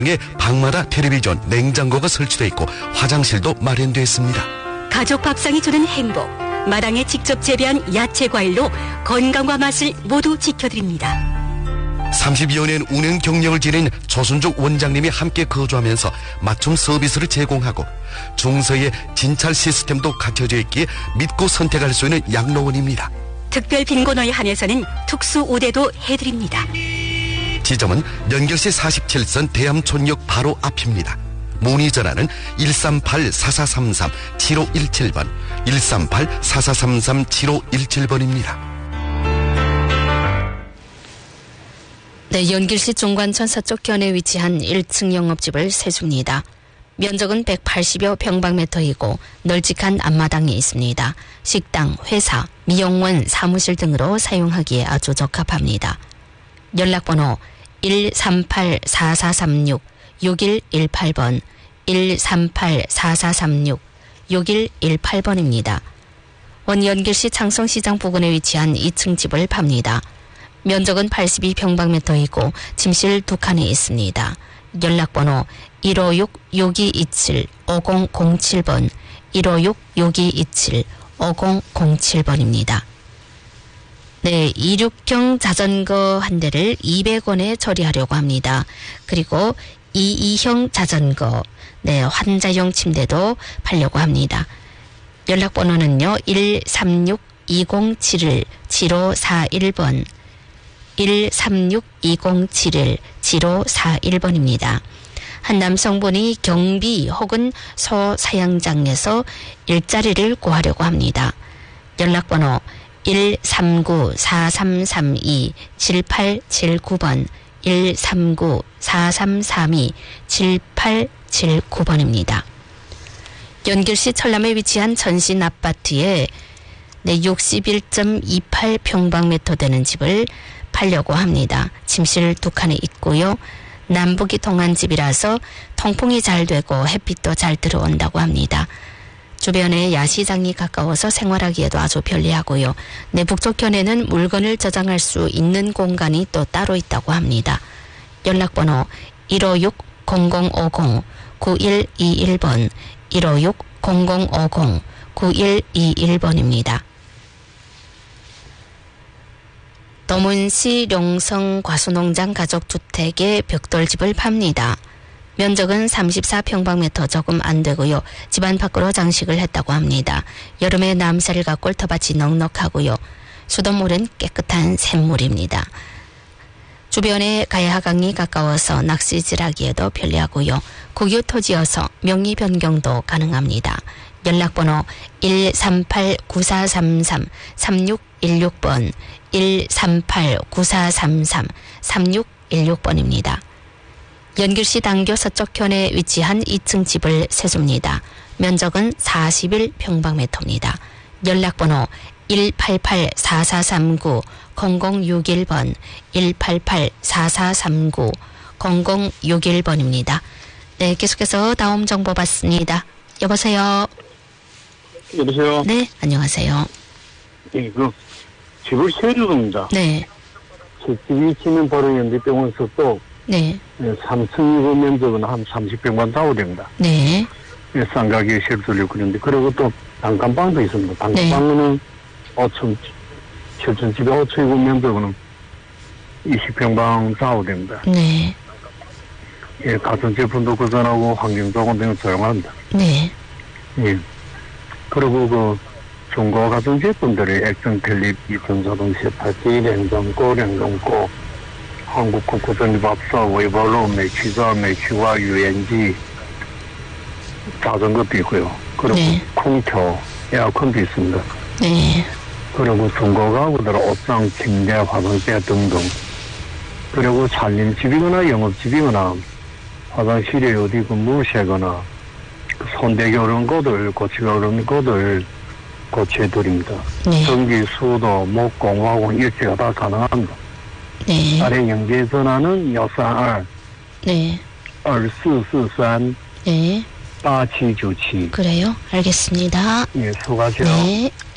방마다 텔레비전, 냉장고가 설치되어 있고 화장실도 마련되어 있습니다. 가족 밥상이 주는 행복. 마당에 직접 재배한 야채 과일로 건강과 맛을 모두 지켜드립니다. 30여 년 운행 경력을 지닌 조순족 원장님이 함께 거주하면서 맞춤 서비스를 제공하고 중서에 진찰 시스템도 갖춰져 있기에 믿고 선택할 수 있는 양로원입니다. 특별 빈곤어에 한해서는 특수 우대도 해드립니다. 지점은 연결시 47선 대암촌역 바로 앞입니다. 문의 전화는 138-4433-7517번, 138-4433-7517번입니다. 네, 연길시 중관천 서쪽 견에 위치한 1층 영업집을 세줍니다. 면적은 180여 평방미터이고 널찍한 앞마당이 있습니다. 식당, 회사, 미용원, 사무실 등으로 사용하기에 아주 적합합니다. 연락번호 138-4436-6118번, 138-4436-6118번입니다. 원연길시 창성시장 부근에 위치한 2층 집을 팝니다. 면적은 82평방미터이고 침실 2칸이 있습니다. 연락번호 156-6227-5007번, 156-6227-5007번입니다. 네, 26형 자전거 한 대를 200원에 처리하려고 합니다. 그리고 22형 자전거, 네, 환자용 침대도 팔려고 합니다. 연락번호는요, 136-2071-7541번, 136-2071-7541번입니다. 한 남성분이 경비 혹은 소사양장에서 일자리를 구하려고 합니다. 연락번호 139-4332-7879번, 139-4332-7879번입니다. 연길시 철남에 위치한 전신 아파트에 61.28평방미터 되는 집을 팔려고 합니다. 침실 2칸이 있고요. 남북이 통한 집이라서 통풍이 잘 되고 햇빛도 잘 들어온다고 합니다. 주변에 야시장이 가까워서 생활하기에도 아주 편리하고요. 내 북쪽편에는 물건을 저장할 수 있는 공간이 또 따로 있다고 합니다. 연락번호 156-0050-9121번, 156-0050-9121번입니다. 도문시 룡성 과수농장 가족주택의 벽돌집을 팝니다. 면적은 34평방미터 조금 안 되고요. 집안 밖으로 장식을 했다고 합니다. 여름에 남살과 꼴터밭이 넉넉하고요. 수돗물은 깨끗한 샘물입니다. 주변에 가야강이 가까워서 낚시질하기에도 편리하고요. 국유 토지여서 명의 변경도 가능합니다. 연락번호 138-9433-3616번, 138-9433-3616번입니다. 연길시 당교 서쪽편에 위치한 2층 집을 세줍니다. 면적은 41평방미터입니다. 연락번호 188-4439-0061번, 188-4439-0061번입니다. 네, 계속해서 다음 정보 받습니다. 여보세요? 네, 안녕하세요. 네, 집을 세주입니다. 네. 제 집이 지는 바로 연대병원 서쪽. 네. 3층이고 면적은 한 30평만 좌우 됩니다. 네. 쌍가게 쉘 돌리고 그러는데, 그리고 또 단칸방도 있습니다. 단칸방은 5층, 7층 집에 5층이고 면적은 20평방 좌우 됩니다. 네. 예, 같은 제품도 구전하고 환경조건 등을 사용합니다. 네. 예. 그리고 중고 같은 제품들이 액정 텔레비, 전자동 세탁기, 냉장고, 한국 국구전기밥솥,微波炉,煤气灶,煤气와 유연기, 자전거도 있고요. 그리고 네. 空调, 에어컨도 있습니다. 네. 그리고 중고 가구들 옷장, 침대, 화장대 등등. 그리고 살림집이거나 영업집이거나 화장실에 어디 무시하거나 손대기 어려운 것들, 고치기 어려운 것들 고쳐드립니다. 네. 전기, 수도, 목공, 화공 일체가 다 가능합니다. 네. 아래 연계 전화는 132 네. 2443 네. 8797. 그래요? 알겠습니다. 예, 수고하세요. 네.